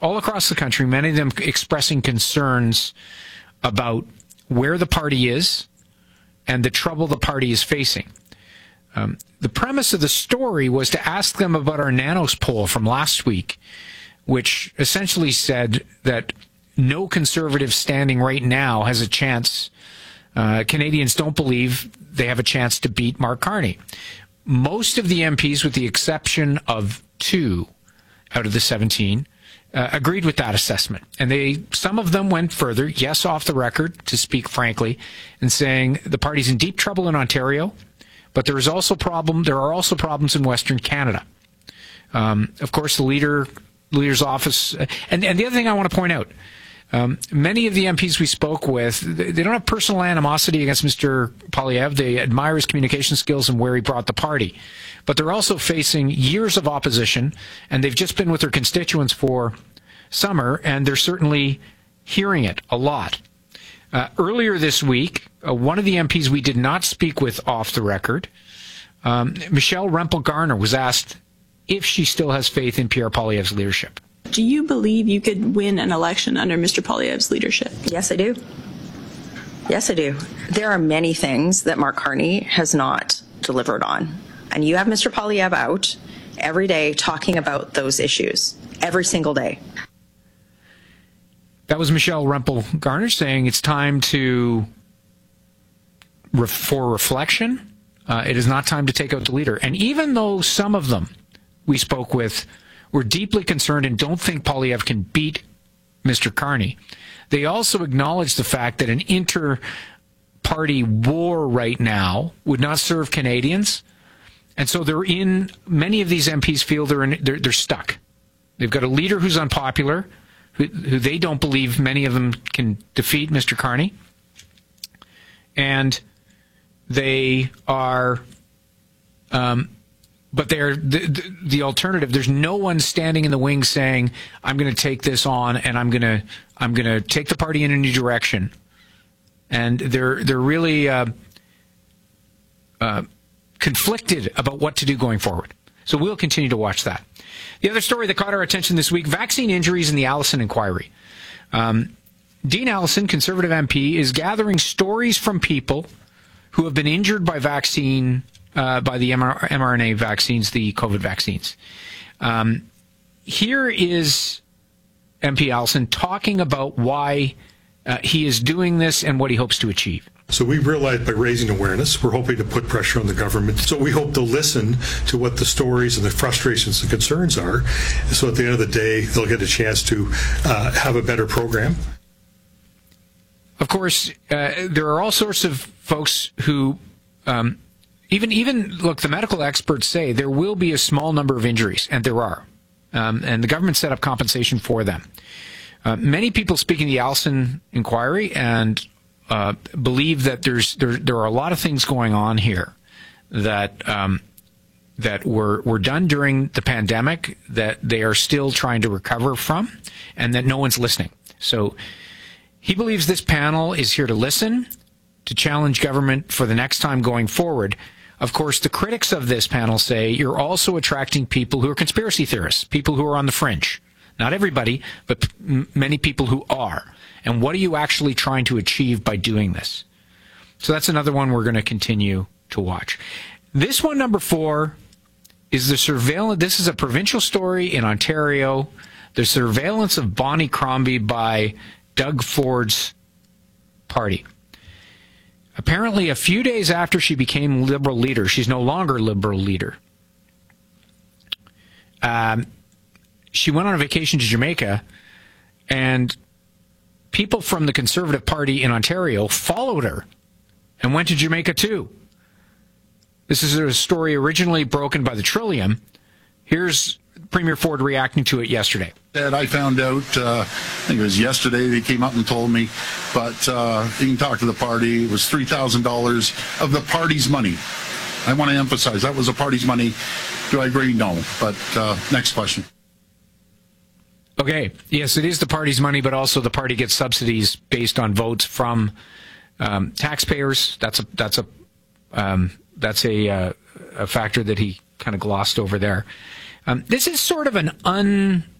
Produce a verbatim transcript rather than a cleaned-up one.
all across the country, many of them expressing concerns about where the party is and the trouble the party is facing. Um, the premise of the story was to ask them about our Nanos poll from last week, which essentially said that no conservative standing right now has a chance. Uh, Canadians don't believe they have a chance to beat Mark Carney. Most of the M Ps, with the exception of two out of the seventeen, uh, agreed with that assessment. And they, some of them went further, yes, off the record, to speak frankly, and saying the party's in deep trouble in Ontario, but there is also problem. There are also problems in Western Canada. Um, of course, the leader, leader's office, and, and the other thing I want to point out, um, many of the M Ps we spoke with, they, they don't have personal animosity against Mister Poilievre. They admire his communication skills and where he brought the party. But they're also facing years of opposition, and they've just been with their constituents for summer, and they're certainly hearing it a lot. Uh, earlier this week, uh, one of the M Ps we did not speak with off the record, um, Michelle Rempel-Garner, was asked if she still has faith in Pierre Poilievre's leadership. Do you believe you could win an election under Mister Poilievre's leadership? Yes, I do. Yes, I do. There are many things that Mark Carney has not delivered on. And you have Mister Poilievre out every day talking about those issues, every single day. That was Michelle Rempel-Garner saying it's time to, for reflection. Uh, it is not time to take out the leader. And even though some of them we spoke with were deeply concerned and don't think Poilievre can beat Mister Carney, they also acknowledge the fact that an inter-party war right now would not serve Canadians. And so they're in, many of these M Ps feel they're, in, they're, they're stuck. They've got a leader who's unpopular, who, who they don't believe many of them can defeat Mister Carney. And they are, um, but they're the, the, the alternative. There's no one standing in the wings saying, I'm going to take this on and I'm going to, I'm going to take the party in a new direction. And they're, they're really, uh, uh, conflicted about what to do going forward. So we'll continue to watch that. The other story that caught our attention this week, vaccine injuries in the Allison inquiry. Um, Dean Allison, Conservative M P, is gathering stories from people who have been injured by vaccine, uh, by the mRNA vaccines, the COVID vaccines. Um, here is M P Allison talking about why uh, he is doing this and what he hopes to achieve. So we realized by raising awareness, we're hoping to put pressure on the government. So we hope to listen to what the stories and the frustrations and concerns are. So at the end of the day, they'll get a chance to uh, have a better program. Of course, uh, there are all sorts of folks who, um, even, even, look, the medical experts say there will be a small number of injuries, and there are. Um, and the government set up compensation for them. Uh, many people speaking the Allison inquiry and Uh, believe that there's there there are a lot of things going on here that um, that were were done during the pandemic that they are still trying to recover from, and that no one's listening. So he believes this panel is here to listen, to challenge government for the next time going forward. Of course, the critics of this panel say you're also attracting people who are conspiracy theorists, people who are on the fringe. Not everybody, but m- many people who are. And what are you actually trying to achieve by doing this? So that's another one we're going to continue to watch. This one, number four, is the surveillance. This is a provincial story in Ontario. The surveillance of Bonnie Crombie by Doug Ford's party. Apparently, a few days after she became Liberal leader, she's no longer Liberal leader. Um, she went on a vacation to Jamaica, and people from the Conservative Party in Ontario followed her and went to Jamaica too. This is a story originally broken by the Trillium. Here's Premier Ford reacting to it yesterday. That I found out, uh, I think it was yesterday, they came up and told me, but uh, you can talk to the party. It was three thousand dollars of the party's money. I want to emphasize that was the party's money. Do I agree? No. But uh, next question. Okay, yes, it is the party's money, but also the party gets subsidies based on votes from um, taxpayers. That's a that's a um, that's a, uh, a factor that he kind of glossed over there. Um, this is sort of an un